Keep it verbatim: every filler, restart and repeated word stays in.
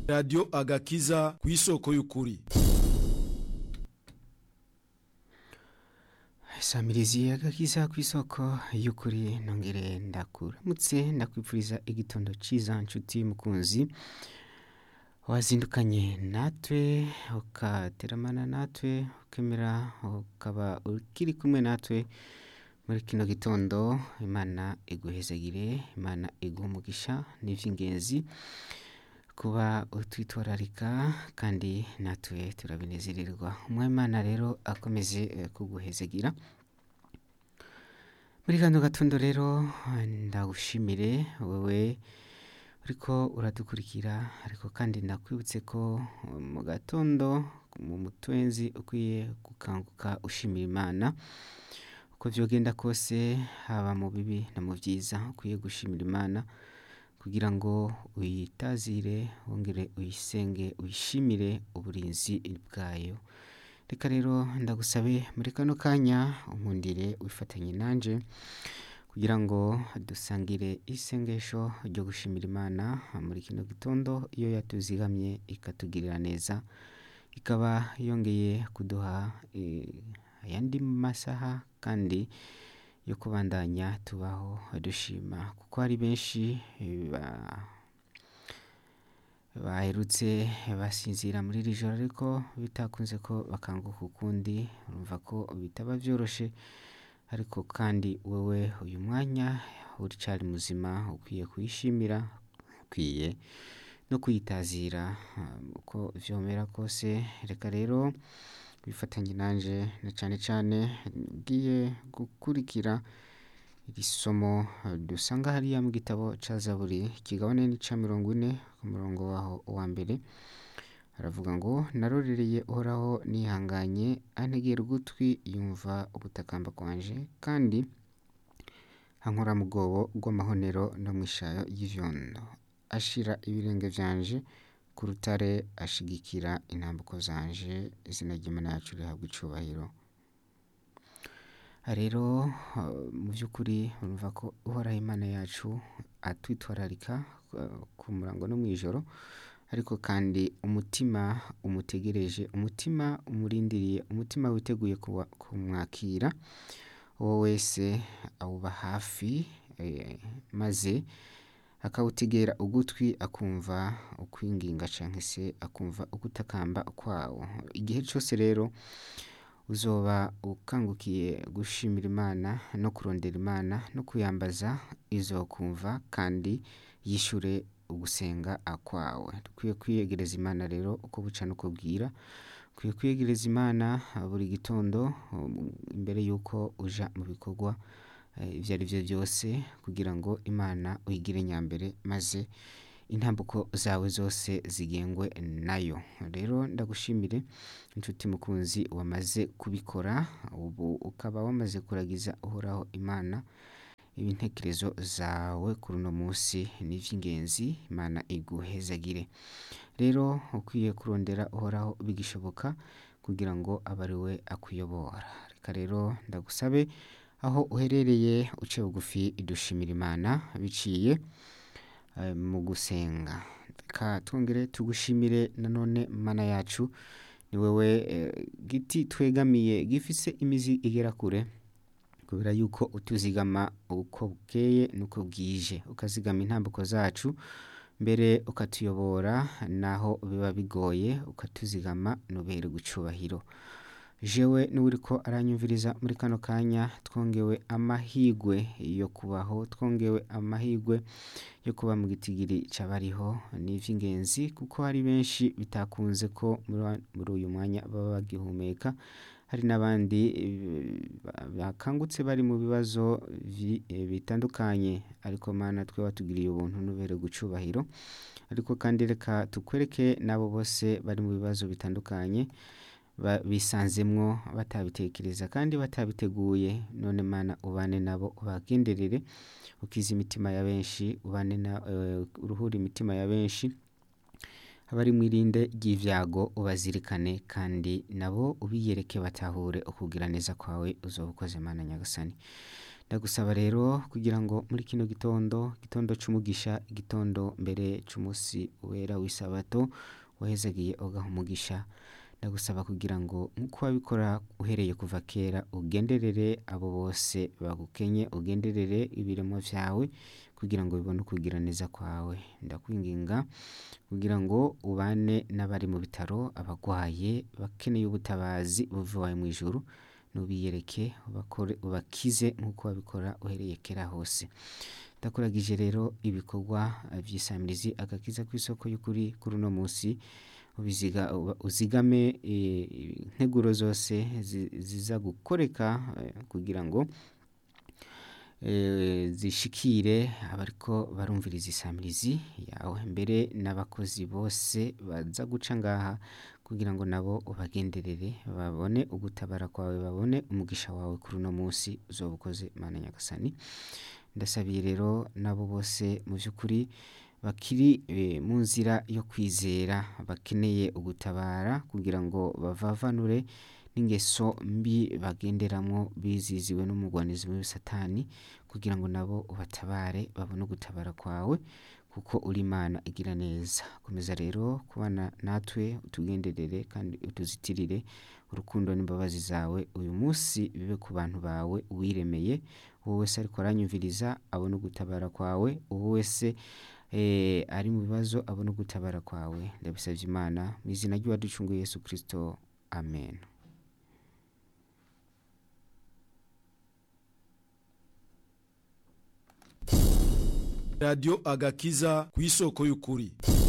Radio Agakiza ku isoko y'ukuri. Samirizi Agakiza ku isoko y'ukuri, nongere ndakuramutse ndakwifuriza igitondo ciza nshuti mukunzi wazindukanye natwe ukateramana natwe ukemera ukaba ukiri kumwe natwe muri kino gitondo. Imana iguhezagire, Imana iguhe umugisha n'ivy'ingenzi kuba utwitwararika kandi natwe turabinezererwa. Umwimana rero akomeze kuguhezagira muri kano gatondo. Rero ndagushimire wewe uriko uradukurikira, ariko kandi nakwibutse ko mu gatondo mu mutwenzi ukwiye gukanguka ushimira Imana uko vyogenda kose, haba mu bibi no mu vyiza ukwiye gushimira Imana kugira ngo uyitazire wongere uyisenge uyishimire uburinzi bwayo. Reka rero ndagusabe muri kano kanya unkundire wifatanye nanje kugira ngo dusangire isengesho ryo gushimira Imana muri kino gitondo, iyo yatuzigamye ikatugirira neza, ikaba yongeye kuduha ayandi masaha kandi yo kubandanya tubaho dushima, kuko hari benshi baherutse basinzira muri iri joro ariko bitakunze ko bakanguka ukundi. Urumva ko bitaba vyoroshe, ariko kandi wewe uyu mwanya uricari muzima ukwiye kuyishimira, ukwiye no kuyitazira uko vyomera kose. Reka rero bifatanye nanje na cane cane ngiye gukurikira iri somo dusanga hariya mu gitabo ca Zaburi ikigabane n'ica mirongo ine ku murongo waho wa mbere. Aravuga ngo, narorereye Uhoraho nihanganye, antegera ugutwi yumva ugutakamba kwanje, kandi ankura mu rwobo rw'amahonero no mw'ishayo y'ivyondo. Ashira ibirenge vyanje ku rutare, ashigikira intambuko zanje. Izina ry'Imana yacu rihabwa icubahiro. Rero mu vy'ukuri urumva ko Uhoraho Imana yacu atwitwararika ku murango no mw'ijoro, ariko kandi umutima umutegereje, umutima umurindiriye, umutima witeguye kumwakira, uwo wese awuba hafi maze akawutegera ugutwi akumva ukwinginga canke se akumva ugutakamba kwawo. Igihe cose rero uzoba ukangukiye gushimira Imana no kurondera Imana no kuyambaza, izokumva kandi yishure ugusenga kwawe. Dukwiye kwiyegereza Imana rero uko buca nuko bwira, ukwiye kwiyegereza Imana buri gitondo imbere yuko uja mu bikorwa ivyo ari vyo vyose, kugira ngo Imana uyigire nyambere maze intambuko zawe zose zigengwe nayo. Rero ndagushimire inshuti mukunzi wamaze kubikora, ubu ukaba wamaze kuragiza Uhoraho Imana ibintekerezo zawe kuri uno musi n'ivy'ingenzi. Imana iguhezagire. Rero ukwiye kurondera Uhoraho bigishoboka kugira ngo abe ari we akuyobora. Reka rero ndagusabe aho uherereye uce bugufi dushimira Imana biciye mu gusenga. Reka twongere tugushimire nanone Mana yacu, ni wewe giti twegamiye gifise imizi igera kure, kubera yuko utuzigama uko bukeye nuko bwije, ukazigama intambuko zacu, mbere ukatuyobora naho biba bigoye, ukatuzigama nubere gucubahiro. Jewe n'uwuriko aranyumviriza muri kano kanya, twongewe amahigwe yo kubaho, twongewe amahigwe yo kuba mu gitigiri c'abariho n'ivy'ingenzi, kuko hari benshi bitakunze ko muri uyu mwanya baba bagihumeka. Hari n'abandi bakangutse bari mu bibazo bitandukanye, ariko Mana twe watugiriye ubuntu nubere gucubahiro. Ariko kandi reka tukwereke nabo bose bari mu bibazo bitandukanye bisanzemwo batabitekereza kandi batabiteguye, none Mana ubane nabo ubagenderere, ukiza imitima ya benshi, ubane na uh, uruhura imitima ya benshi, abari mwirinde ry'ivyago ubazirikane, kandi nabo ubiyereke batahure ukugira neza kwawe uzoba ukoze Mana nyagasani. ndagusaba rero kugira ngo muri kino gitondo gitondo c'umugisha igitondo mbere c'umunsi wera w'isabato wahezagiye ugaha umugisha ndagusaba kugira ngo nk'uko wabikora uhereye kuva kera ugenderere abo bose bagukenye ugenderere ibiremo vyawe kugira ngo bibone ukugira neza kwawe ndakwinginga kugira ngo ubane n'abari mu bitaro abagwaye bakeneye ubutabazi buvaye mu ijuru nubiyereke ubakore ubakize nk'uko wabikora uhereye kera hose ndakuragije rero ibikorwa vy'isamirizi agakiza kw'isoko y'ukuri kuri uno munsi ubiziga uzigame integuro zose ziza gukoreka kugira ngo zishikire abariko barumviriza isamirizi yawe mbere n'abakozi bose baza guca ngaha kugira ngo nabo ubagenderere babone ugutabara kwawe babone umugisha wawe kuri uno munsi uzoba ukoze Mana nyagasani ndasabiye rero nabo bose mu by'ukuri bakiri mu nzira yo kwizera bakeneye ugutabara kugira ngo bavavanure n'ingeso mbi bagenderamo biziziwe n'umugwanizi wa Satani kugira ngo nabo ubatabare babone ugutabara kwawe kuko uri Imana igira neza komeza rero kubana natwe utugenderere kandi utuzitirire urukundo n'imbabazi zawe uyu munsi bibe ku bantu bawe wiremeye wowe wese ariko aranyumviriza abone ugutabara kwawe wowe wese eh ari mu bibazo abone ugutabara kwawe ndabisavye Imana mu izina ry'uwaducunguye Yesu Kristo amen. Radio Agakiza kw'isoko y'ukuri.